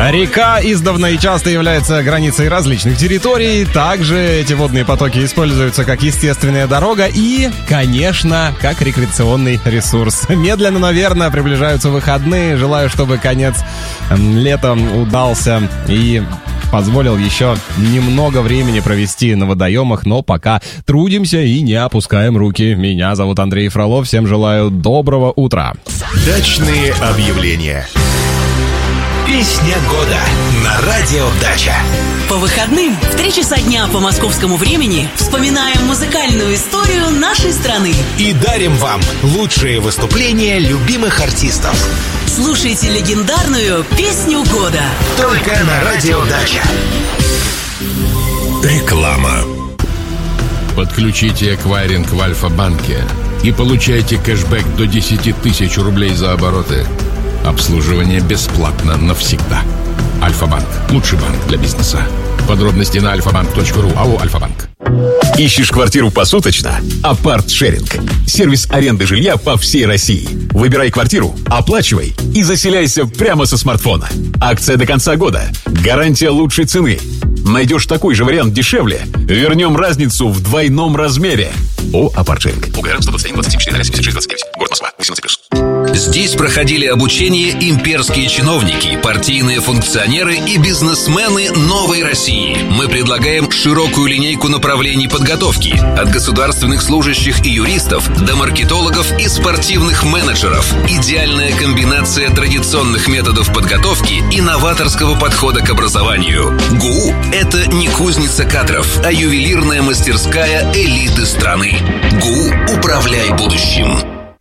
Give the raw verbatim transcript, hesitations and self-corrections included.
Река издавна и часто является границей различных территорий. Также эти водные потоки используются как естественная дорога и, конечно, как рекреационный ресурс. Медленно, но верно приближаются выходные. Желаю, чтобы конец лета удался и позволил еще немного времени провести на водоемах, но пока трудимся и не опускаем руки. Меня зовут Андрей Фролов. Всем желаю доброго утра. Дачные объявления. Песня года на радио «Дача». По выходным в три часа дня по московскому времени вспоминаем музыкальную историю нашей страны. И дарим вам лучшие выступления любимых артистов. Слушайте легендарную «Песню года». Только на радио «Дача». Реклама. Подключите эквайринг в Альфа-банке и получайте кэшбэк до десять тысяч рублей за обороты. Обслуживание бесплатно навсегда. Альфа-банк. Лучший банк для бизнеса. Подробности на альфа-банк точка ру. АО «Альфа-банк». Ищешь квартиру посуточно? Апарт-шеринг. Сервис аренды жилья по всей России. Выбирай квартиру, оплачивай и заселяйся прямо со смартфона. Акция до конца года. Гарантия лучшей цены. Найдешь такой же вариант дешевле? Вернем разницу в двойном размере. О, Апарт-шеринг. УГР сто двадцать один двадцать четыре семьдесят шесть двадцать девять. Город Москва. восемнадцать плюс. Здесь проходили обучение имперские чиновники, партийные функционеры и бизнесмены новой России. Мы предлагаем широкую линейку направлений подготовки. От государственных служащих и юристов до маркетологов и спортивных менеджеров. Идеальная комбинация традиционных методов подготовки и новаторского подхода к образованию. ГУ – это не кузница кадров, а ювелирная мастерская элиты страны. ГУ «Управляй будущим».